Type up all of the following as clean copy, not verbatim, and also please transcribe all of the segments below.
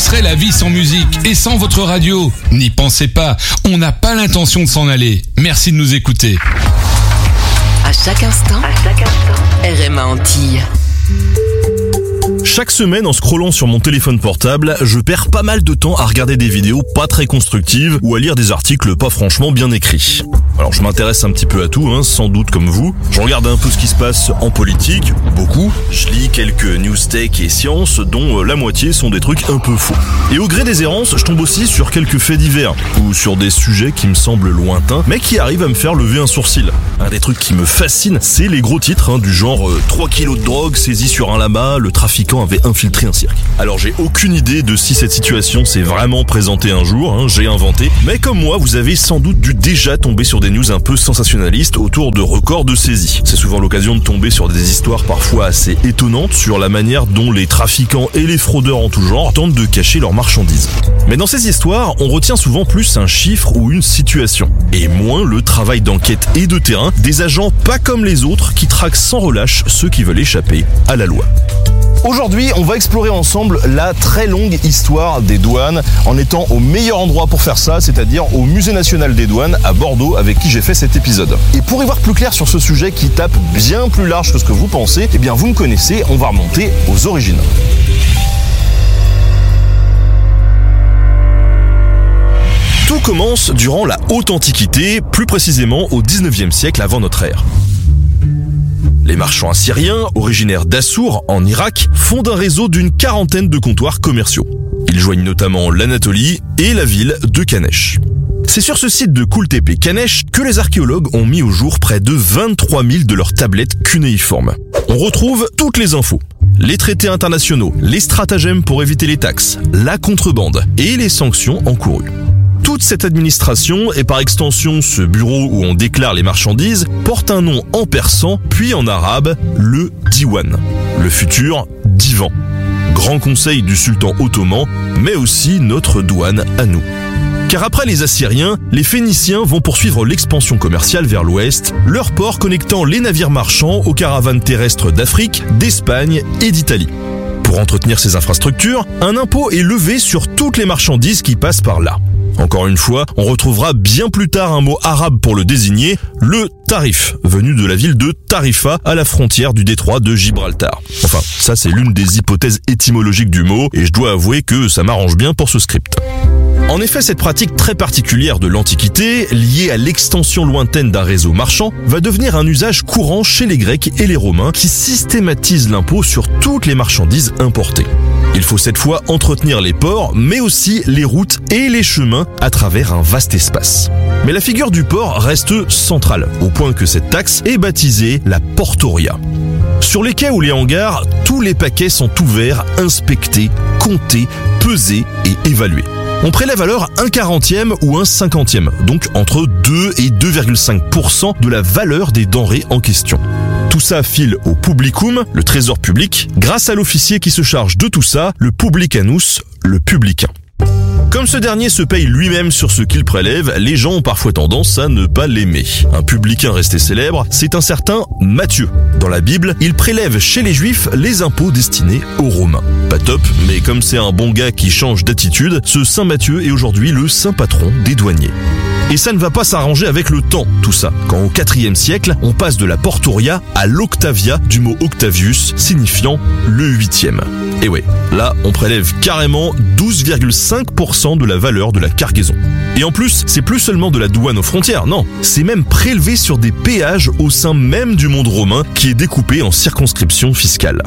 serait la vie sans musique et sans votre radio? N'y pensez pas, on n'a pas l'intention de s'en aller. Merci de nous écouter. À chaque instant, RMA Antilles. Chaque semaine, en scrollant sur mon téléphone portable, je perds pas mal de temps à regarder des vidéos pas très constructives ou à lire des articles pas franchement bien écrits. Alors je m'intéresse un petit peu à tout, sans doute comme vous. Je regarde un peu ce qui se passe en politique, beaucoup. Je lis quelques news tech et sciences, dont la moitié sont des trucs un peu faux. Et au gré des errances, je tombe aussi sur quelques faits divers, ou sur des sujets qui me semblent lointains, mais qui arrivent à me faire lever un sourcil. Un des trucs qui me fascine, c'est les gros titres, du genre 3 kilos de drogue saisis sur un lama, le trafiquant avait infiltré un cirque. Alors j'ai aucune idée de si cette situation s'est vraiment présentée un jour, j'ai inventé, mais comme moi, vous avez sans doute dû déjà tomber sur des news un peu sensationnalistes autour de records de saisie. C'est souvent l'occasion de tomber sur des histoires parfois assez étonnantes sur la manière dont les trafiquants et les fraudeurs en tout genre tentent de cacher leurs marchandises. Mais dans ces histoires, on retient souvent plus un chiffre ou une situation, et moins le travail d'enquête et de terrain des agents pas comme les autres qui traquent sans relâche ceux qui veulent échapper à la loi. Aujourd'hui, on va explorer ensemble la très longue histoire des douanes en étant au meilleur endroit pour faire ça, c'est-à-dire au Musée National des Douanes à Bordeaux avec qui j'ai fait cet épisode. Et pour y voir plus clair sur ce sujet qui tape bien plus large que ce que vous pensez, vous me connaissez, on va remonter aux origines. Tout commence durant la Haute Antiquité, plus précisément au 19e siècle avant notre ère. Les marchands assyriens, originaires d'Assour, en Irak, fondent un réseau d'une quarantaine de comptoirs commerciaux. Ils joignent notamment l'Anatolie et la ville de Kanesh. C'est sur ce site de Kultepe Kanesh que les archéologues ont mis au jour près de 23 000 de leurs tablettes cunéiformes. On retrouve toutes les infos. Les traités internationaux, les stratagèmes pour éviter les taxes, la contrebande et les sanctions encourues. Toute cette administration, et par extension ce bureau où on déclare les marchandises, porte un nom en persan, puis en arabe, le Diwan, le futur divan. Grand conseil du sultan ottoman, mais aussi notre douane à nous. Car après les Assyriens, les Phéniciens vont poursuivre l'expansion commerciale vers l'ouest, leur port connectant les navires marchands aux caravanes terrestres d'Afrique, d'Espagne et d'Italie. Pour entretenir ces infrastructures, un impôt est levé sur toutes les marchandises qui passent par là. Encore une fois, on retrouvera bien plus tard un mot arabe pour le désigner, le tarif, venu de la ville de Tarifa à la frontière du détroit de Gibraltar. Enfin, ça c'est l'une des hypothèses étymologiques du mot, et je dois avouer que ça m'arrange bien pour ce script. En effet, cette pratique très particulière de l'Antiquité, liée à l'extension lointaine d'un réseau marchand, va devenir un usage courant chez les Grecs et les Romains qui systématisent l'impôt sur toutes les marchandises importées. Il faut cette fois entretenir les ports, mais aussi les routes et les chemins à travers un vaste espace. Mais la figure du port reste centrale, au point que cette taxe est baptisée la portoria. Sur les quais ou les hangars, tous les paquets sont ouverts, inspectés, comptés, pesés et évalués. On prélève alors 1/40e ou 1/50e, donc entre 2 et 2,5% de la valeur des denrées en question. Tout ça file au publicum, le trésor public, grâce à l'officier qui se charge de tout ça, le publicanus, le publicain. Comme ce dernier se paye lui-même sur ce qu'il prélève, les gens ont parfois tendance à ne pas l'aimer. Un publicain resté célèbre, c'est un certain Matthieu. Dans la Bible, il prélève chez les Juifs les impôts destinés aux Romains. Pas top, mais comme c'est un bon gars qui change d'attitude, ce Saint Matthieu est aujourd'hui le saint patron des douaniers. Et ça ne va pas s'arranger avec le temps, tout ça. Quand au IVe siècle, on passe de la portoria à l'octavia du mot Octavius, signifiant le 8e. Et ouais, là, on prélève carrément 12,5% de la valeur de la cargaison. Et en plus, c'est plus seulement de la douane aux frontières, non. C'est même prélevé sur des péages au sein même du monde romain qui est découpé en circonscriptions fiscales.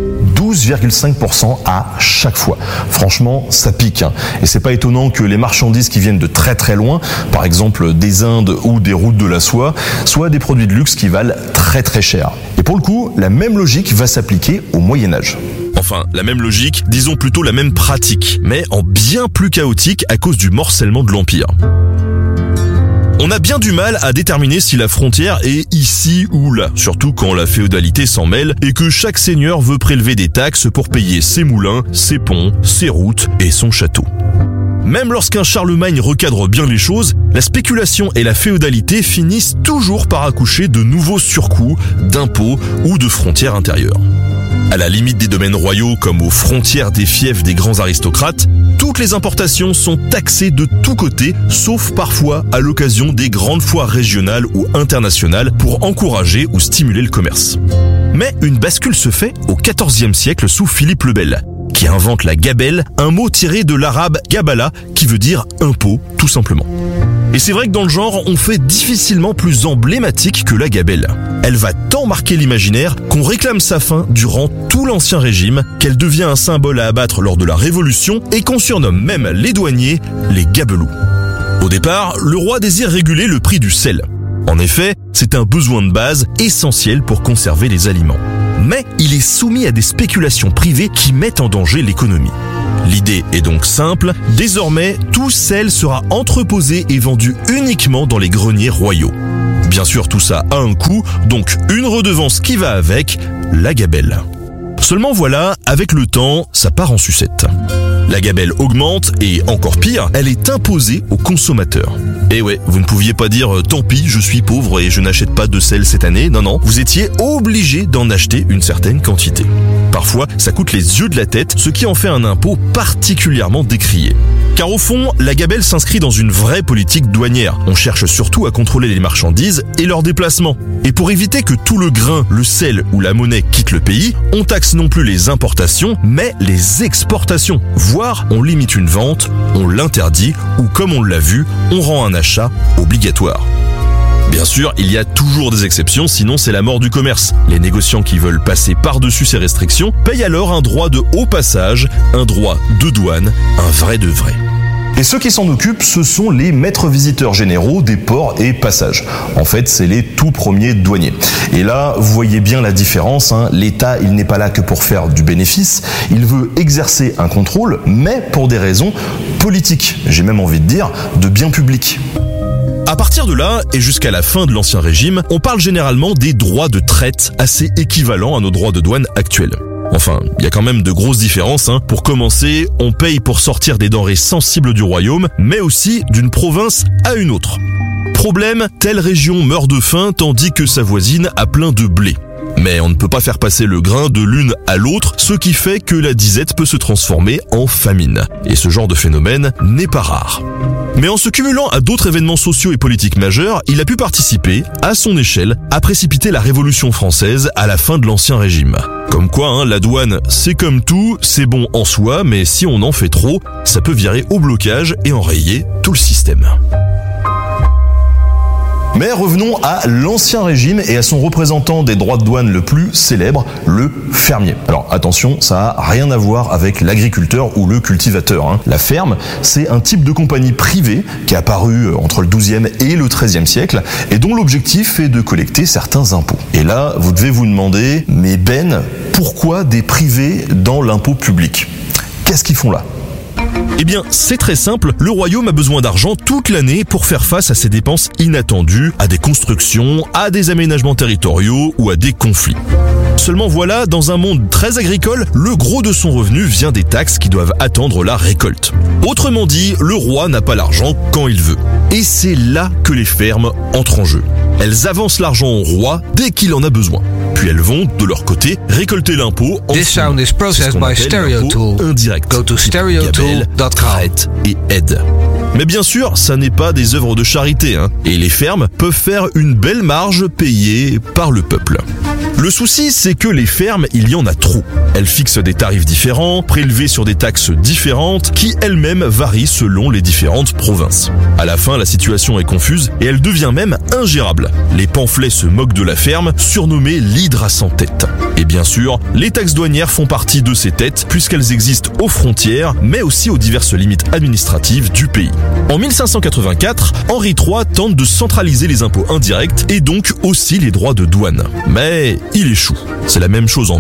12,5% à chaque fois. Franchement, ça pique. Et c'est pas étonnant que les marchandises qui viennent de très très loin, par exemple des Indes ou des routes de la soie, soient des produits de luxe qui valent très très cher. Et pour le coup, la même logique va s'appliquer au Moyen-Âge. Enfin, la même logique, disons plutôt la même pratique, mais en bien plus chaotique à cause du morcellement de l'Empire. On a bien du mal à déterminer si la frontière est ici ou là, surtout quand la féodalité s'en mêle et que chaque seigneur veut prélever des taxes pour payer ses moulins, ses ponts, ses routes et son château. Même lorsqu'un Charlemagne recadre bien les choses, la spéculation et la féodalité finissent toujours par accoucher de nouveaux surcoûts, d'impôts ou de frontières intérieures. À la limite des domaines royaux comme aux frontières des fiefs des grands aristocrates, toutes les importations sont taxées de tous côtés, sauf parfois à l'occasion des grandes foires régionales ou internationales pour encourager ou stimuler le commerce. Mais une bascule se fait au XIVe siècle sous Philippe le Bel, qui invente la gabelle, un mot tiré de l'arabe gabala, qui veut dire impôt, tout simplement. Et c'est vrai que dans le genre, on fait difficilement plus emblématique que la gabelle. Elle va tant marquer l'imaginaire qu'on réclame sa fin durant tout l'Ancien Régime, qu'elle devient un symbole à abattre lors de la Révolution et qu'on surnomme même les douaniers les gabelous. Au départ, le roi désire réguler le prix du sel. En effet, c'est un besoin de base essentiel pour conserver les aliments. Mais il est soumis à des spéculations privées qui mettent en danger l'économie. L'idée est donc simple, désormais tout sel sera entreposé et vendu uniquement dans les greniers royaux. Bien sûr tout ça a un coût, donc une redevance qui va avec, la gabelle. Seulement voilà, avec le temps, ça part en sucette. La gabelle augmente et encore pire, elle est imposée aux consommateurs. Et ouais, vous ne pouviez pas dire « tant pis, je suis pauvre et je n'achète pas de sel cette année ». Non, vous étiez obligé d'en acheter une certaine quantité. Parfois, ça coûte les yeux de la tête, ce qui en fait un impôt particulièrement décrié. Car au fond, la gabelle s'inscrit dans une vraie politique douanière. On cherche surtout à contrôler les marchandises et leurs déplacements. Et pour éviter que tout le grain, le sel ou la monnaie quitte le pays, on taxe non plus les importations, mais les exportations. Voire, on limite une vente, on l'interdit, ou comme on l'a vu, on rend un achat obligatoire. Bien sûr, il y a toujours des exceptions, sinon c'est la mort du commerce. Les négociants qui veulent passer par-dessus ces restrictions payent alors un droit de haut passage, un droit de douane, un vrai de vrai. Et ceux qui s'en occupent, ce sont les maîtres visiteurs généraux des ports et passages. En fait, c'est les tout premiers douaniers. Et là, vous voyez bien la différence, hein. L'État, il n'est pas là que pour faire du bénéfice. Il veut exercer un contrôle, mais pour des raisons politiques. J'ai même envie de dire, de bien public. À partir de là, et jusqu'à la fin de l'Ancien Régime, on parle généralement des droits de traite assez équivalents à nos droits de douane actuels. Enfin, il y a quand même de grosses différences. Pour commencer, on paye pour sortir des denrées sensibles du royaume, mais aussi d'une province à une autre. Problème, telle région meurt de faim tandis que sa voisine a plein de blé. Mais on ne peut pas faire passer le grain de l'une à l'autre, ce qui fait que la disette peut se transformer en famine. Et ce genre de phénomène n'est pas rare. Mais en se cumulant à d'autres événements sociaux et politiques majeurs, il a pu participer, à son échelle, à précipiter la Révolution française à la fin de l'Ancien Régime. Comme quoi, la douane, c'est comme tout, c'est bon en soi, mais si on en fait trop, ça peut virer au blocage et enrayer tout le système. Mais revenons à l'Ancien Régime et à son représentant des droits de douane le plus célèbre, le fermier. Alors attention, ça n'a rien à voir avec l'agriculteur ou le cultivateur. La ferme, c'est un type de compagnie privée qui est apparu entre le XIIe et le XIIIe siècle et dont l'objectif est de collecter certains impôts. Et là, vous devez vous demander, mais Ben, pourquoi des privés dans l'impôt public ? Qu'est-ce qu'ils font là ? Eh bien, c'est très simple, le royaume a besoin d'argent toute l'année pour faire face à ses dépenses inattendues, à des constructions, à des aménagements territoriaux ou à des conflits. Seulement voilà, dans un monde très agricole, le gros de son revenu vient des taxes qui doivent attendre la récolte. Autrement dit, le roi n'a pas l'argent quand il veut. Et c'est là que les fermes entrent en jeu. Elles avancent l'argent au roi dès qu'il en a besoin. Puis elles vont, de leur côté, récolter l'impôt en This sound is processed by StereoTool. Indirect. Go to stereotool.com. Traite et aide. Mais bien sûr, ça n'est pas des œuvres de charité, et les fermes peuvent faire une belle marge payée par le peuple. Le souci, c'est que les fermes, il y en a trop. Elles fixent des tarifs différents, prélevés sur des taxes différentes, qui elles-mêmes varient selon les différentes provinces. À la fin, la situation est confuse et elle devient même ingérable. Les pamphlets se moquent de la ferme, surnommée l'hydre à 100 têtes. Et bien sûr, les taxes douanières font partie de ces têtes, puisqu'elles existent aux frontières, mais aussi aux diverses limites administratives du pays. En 1584, Henri III tente de centraliser les impôts indirects et donc aussi les droits de douane. Mais il échoue. C'est la même chose en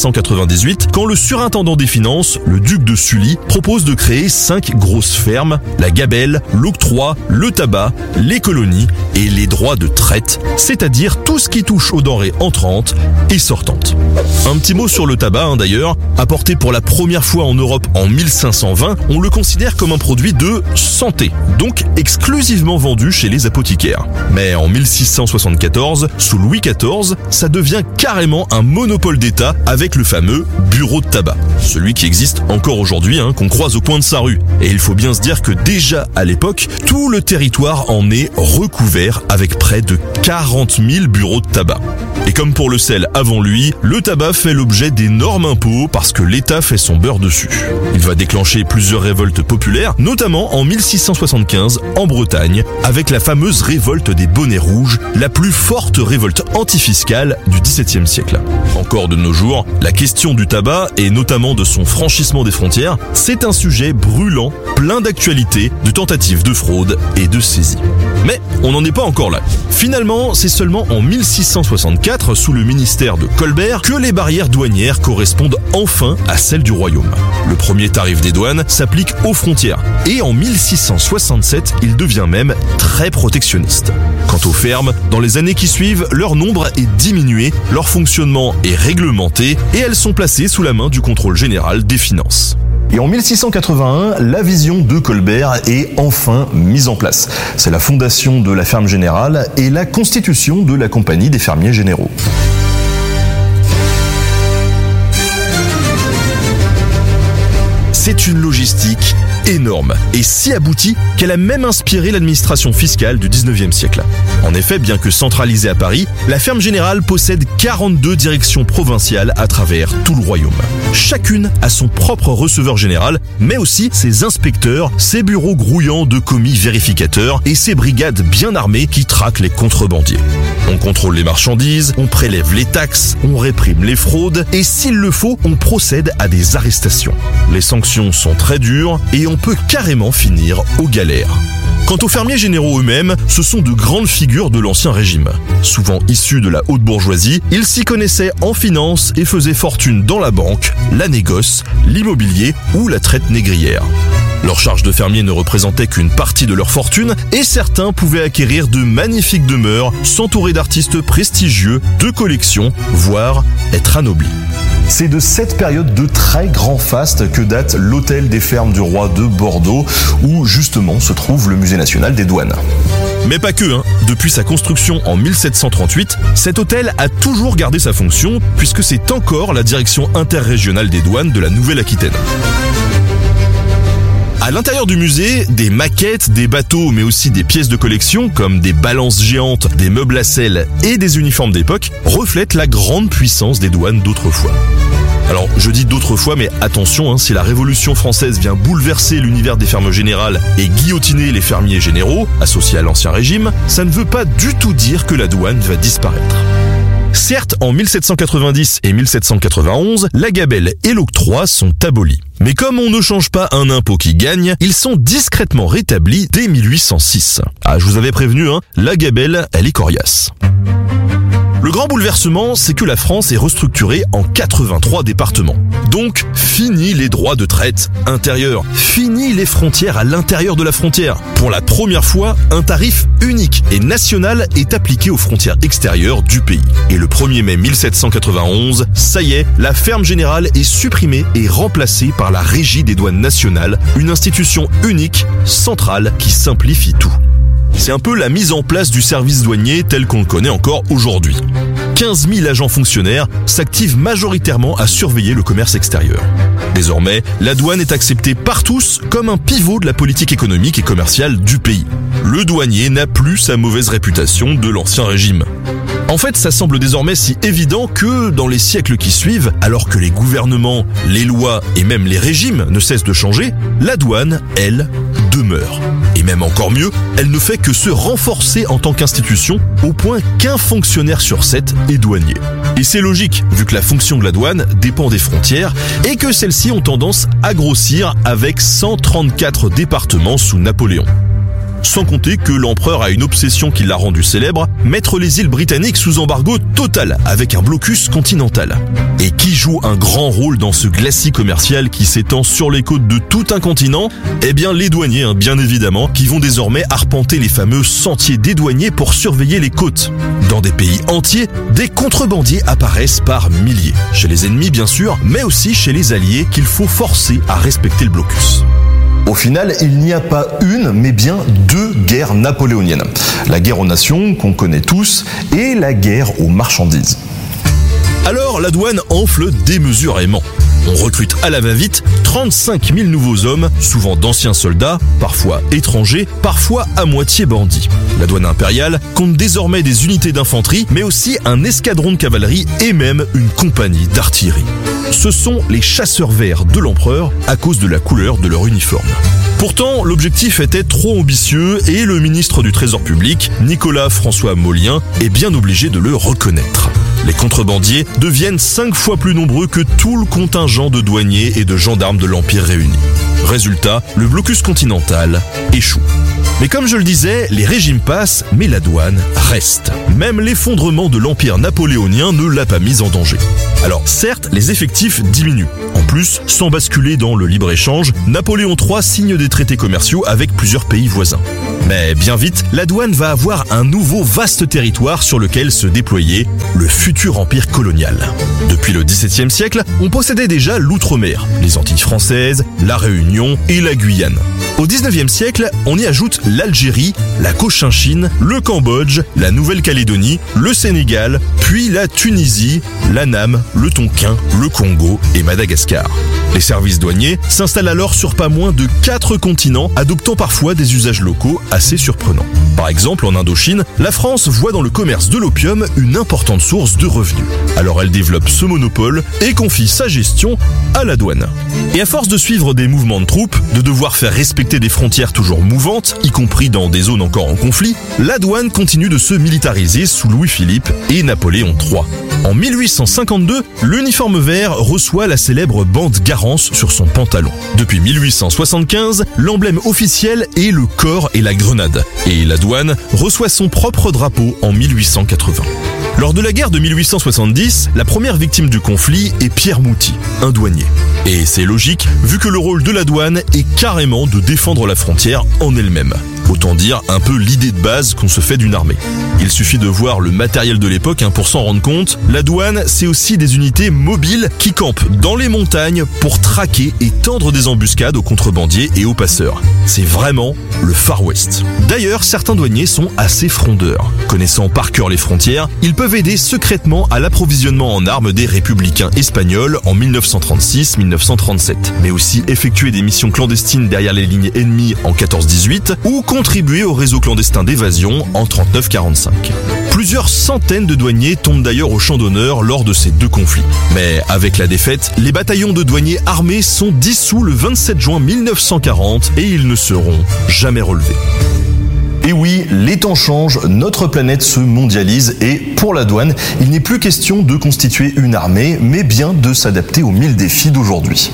1598 quand le surintendant des finances, le duc de Sully, propose de créer 5 grosses fermes, la gabelle, l'octroi, le tabac, les colonies et les droits de traite, c'est-à-dire tout ce qui touche aux denrées entrantes et sortantes. Un petit mot sur le tabac d'ailleurs, apporté pour la première fois en Europe en 1520, on le considère comme un produit de santé, donc exclusivement vendu chez les apothicaires. Mais en 1674, sous Louis XIV, ça devient carrément un monopole d'État avec le fameux bureau de tabac. Celui qui existe encore aujourd'hui, qu'on croise au coin de sa rue. Et il faut bien se dire que déjà à l'époque, tout le territoire en est recouvert avec près de 40 000 bureaux de tabac. Et comme pour le sel avant lui, le tabac fait l'objet d'énormes impôts parce que l'État fait son beurre dessus. Il va déclencher plusieurs révoltes populaires, notamment en 1675 en Bretagne, avec la fameuse révolte des bonnets rouges, la plus forte révolte antifiscale du XVIIe siècle. Encore de nos jours, la question du tabac, et notamment de son franchissement des frontières, c'est un sujet brûlant, plein d'actualités, de tentatives de fraude et de saisie. Mais on n'en est pas encore là. Finalement, c'est seulement en 1664, sous le ministère de Colbert, que les barrières douanières correspondent enfin à celles du royaume. Le premier tarif des douanes s'applique aux frontières, et en 1667, il devient même très protectionniste. Quant aux fermes, dans les années qui suivent, leur nombre est diminué, leur fonctionnement est réglementé, et elles sont placées sous la main du contrôle général des finances. Et en 1681, la vision de Colbert est enfin mise en place. C'est la fondation de la ferme générale et la constitution de la Compagnie des fermiers généraux. C'est une logistique énorme et si aboutie qu'elle a même inspiré l'administration fiscale du 19e siècle. En effet, bien que centralisée à Paris, la ferme générale possède 42 directions provinciales à travers tout le royaume. Chacune a son propre receveur général, mais aussi ses inspecteurs, ses bureaux grouillants de commis vérificateurs et ses brigades bien armées qui traquent les contrebandiers. On contrôle les marchandises, on prélève les taxes, on réprime les fraudes et s'il le faut, on procède à des arrestations. Les sanctions sont très dures et on peut carrément finir aux galères. Quant aux fermiers généraux eux-mêmes, ce sont de grandes figures de l'Ancien Régime. Souvent issus de la haute bourgeoisie, ils s'y connaissaient en finance et faisaient fortune dans la banque, la négoce, l'immobilier ou la traite négrière. Leur charge de fermier ne représentait qu'une partie de leur fortune et certains pouvaient acquérir de magnifiques demeures, s'entourer d'artistes prestigieux, de collections, voire être anoblis. C'est de cette période de très grand faste que date l'hôtel des fermes du roi de Bordeaux, où justement se trouve le musée national des douanes. Mais pas que, Depuis sa construction en 1738, cet hôtel a toujours gardé sa fonction puisque c'est encore la direction interrégionale des douanes de la Nouvelle-Aquitaine. À l'intérieur du musée, des maquettes, des bateaux, mais aussi des pièces de collection comme des balances géantes, des meubles à sel et des uniformes d'époque reflètent la grande puissance des douanes d'autrefois. Alors, je dis d'autrefois, mais attention, si la Révolution française vient bouleverser l'univers des fermes générales et guillotiner les fermiers généraux, associés à l'Ancien Régime, ça ne veut pas du tout dire que la douane va disparaître. Certes, en 1790 et 1791, la gabelle et l'octroi sont abolis. Mais comme on ne change pas un impôt qui gagne, ils sont discrètement rétablis dès 1806. Ah, je vous avais prévenu, la gabelle, elle est coriace. Le grand bouleversement, c'est que la France est restructurée en 83 départements. Donc, fini les droits de traite intérieurs, fini les frontières à l'intérieur de la frontière. Pour la première fois, un tarif unique et national est appliqué aux frontières extérieures du pays. Et le 1er mai 1791, ça y est, la ferme générale est supprimée et remplacée par la Régie des douanes nationales, une institution unique, centrale, qui simplifie tout. C'est un peu la mise en place du service douanier tel qu'on le connaît encore aujourd'hui. 15 000 agents fonctionnaires s'activent majoritairement à surveiller le commerce extérieur. Désormais, la douane est acceptée par tous comme un pivot de la politique économique et commerciale du pays. Le douanier n'a plus sa mauvaise réputation de l'Ancien Régime. En fait, ça semble désormais si évident que, dans les siècles qui suivent, alors que les gouvernements, les lois et même les régimes ne cessent de changer, la douane, elle, demeure. Et même encore mieux, elle ne fait que se renforcer en tant qu'institution, au point qu'un fonctionnaire sur 7 est douanier. Et c'est logique, vu que la fonction de la douane dépend des frontières, et que celles-ci ont tendance à grossir avec 134 départements sous Napoléon. Sans compter que l'empereur a une obsession qui l'a rendu célèbre, mettre les îles britanniques sous embargo total avec un blocus continental. Et qui joue un grand rôle dans ce glacis commercial qui s'étend sur les côtes de tout un continent ? Eh bien les douaniers, bien évidemment, qui vont désormais arpenter les fameux sentiers des douaniers pour surveiller les côtes. Dans des pays entiers, des contrebandiers apparaissent par milliers. Chez les ennemis bien sûr, mais aussi chez les alliés qu'il faut forcer à respecter le blocus. Au final, il n'y a pas une, mais bien deux guerres napoléoniennes. La guerre aux nations, qu'on connaît tous, et la guerre aux marchandises. Alors la douane enfle démesurément. On recrute à la va-vite 35 000 nouveaux hommes, souvent d'anciens soldats, parfois étrangers, parfois à moitié bandits. La douane impériale compte désormais des unités d'infanterie, mais aussi un escadron de cavalerie et même une compagnie d'artillerie. Ce sont les chasseurs verts de l'empereur à cause de la couleur de leur uniforme. Pourtant, l'objectif était trop ambitieux et le ministre du Trésor public, Nicolas-François Molien, est bien obligé de le reconnaître. Les contrebandiers deviennent 5 fois plus nombreux que tout le contingent de douaniers et de gendarmes de l'Empire réunis. Résultat, le blocus continental échoue. Mais comme je le disais, les régimes passent, mais la douane reste. Même l'effondrement de l'Empire napoléonien ne l'a pas mise en danger. Alors certes, les effectifs diminuent. En plus, sans basculer dans le libre-échange, Napoléon III signe des traités commerciaux avec plusieurs pays voisins. Mais bien vite, la douane va avoir un nouveau vaste territoire sur lequel se déployer le futur empire colonial. Depuis le XVIIe siècle, on possédait déjà l'outre-mer, les Antilles françaises, la Réunion et la Guyane. Au XIXe siècle, on y ajoute l'Algérie, la Cochinchine, le Cambodge, la Nouvelle-Calédonie, le Sénégal, puis la Tunisie, l'Annam, le Tonkin, le Congo et Madagascar. Les services douaniers s'installent alors sur pas moins de 4 continents, adoptant parfois des usages locaux assez surprenants. Par exemple, en Indochine, la France voit dans le commerce de l'opium une importante source de revenus. Alors elle développe ce monopole et confie sa gestion à la douane. Et à force de suivre des mouvements de troupes, de devoir faire respecter des frontières toujours mouvantes, y compris dans des zones encore en conflit, la douane continue de se militariser sous Louis-Philippe et Napoléon III. En 1852, l'uniforme vert reçoit la célèbre bande Garance sur son pantalon. Depuis 1875, l'emblème officiel est le cor et la grenade. Et la douane reçoit son propre drapeau en 1880. Lors de la guerre de 1870, la première victime du conflit est Pierre Mouty, un douanier. Et c'est logique, vu que le rôle de la douane est carrément de défendre la frontière en elle-même. Autant dire un peu l'idée de base qu'on se fait d'une armée. Il suffit de voir le matériel de l'époque pour s'en rendre compte. La douane, c'est aussi des unités mobiles qui campent dans les montagnes pour traquer et tendre des embuscades aux contrebandiers et aux passeurs. C'est vraiment le Far West. D'ailleurs, certains douaniers sont assez frondeurs. Connaissant par cœur les frontières, ils peuvent aider secrètement à l'approvisionnement en armes des républicains espagnols en 1936-1937, mais aussi effectuer des missions clandestines derrière les lignes ennemies en 14-18 ou contribuer au réseau clandestin d'évasion en 39-45. Plusieurs centaines de douaniers tombent d'ailleurs au champ d'honneur lors de ces deux conflits. Mais avec la défaite, les bataillons de douaniers armés sont dissous le 27 juin 1940 et ils ne seront jamais relevés. Et oui, les temps changent, notre planète se mondialise et pour la douane, il n'est plus question de constituer une armée, mais bien de s'adapter aux 1000 défis d'aujourd'hui.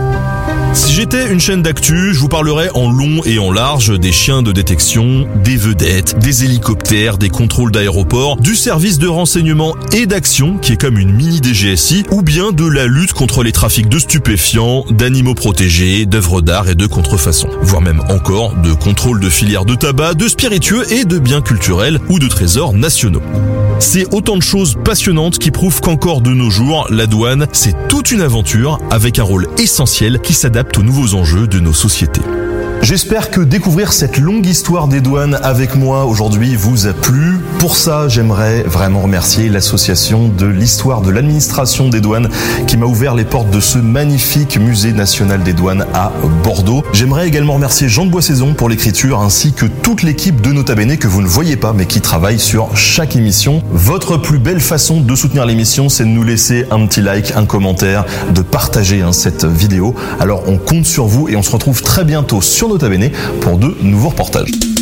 Si j'étais une chaîne d'actu, je vous parlerais en long et en large des chiens de détection, des vedettes, des hélicoptères, des contrôles d'aéroports, du service de renseignement et d'action qui est comme une mini DGSI, ou bien de la lutte contre les trafics de stupéfiants, d'animaux protégés, d'œuvres d'art et de contrefaçon, voire même encore de contrôle de filières de tabac, de spiritueux et de biens culturels ou de trésors nationaux. C'est autant de choses passionnantes qui prouvent qu'encore de nos jours, la douane, c'est toute une aventure avec un rôle essentiel qui s'adapte aux nouveaux enjeux de nos sociétés. J'espère que découvrir cette longue histoire des douanes avec moi aujourd'hui vous a plu. Pour ça, j'aimerais vraiment remercier l'association de l'histoire de l'administration des douanes qui m'a ouvert les portes de ce magnifique musée national des douanes à Bordeaux. J'aimerais également remercier Jean de Boissaison pour l'écriture ainsi que toute l'équipe de Nota Bene que vous ne voyez pas mais qui travaille sur chaque émission. Votre plus belle façon de soutenir l'émission, c'est de nous laisser un petit like, un commentaire, de partager cette vidéo. Alors on compte sur vous et on se retrouve très bientôt sur Nota Bene pour de nouveaux reportages.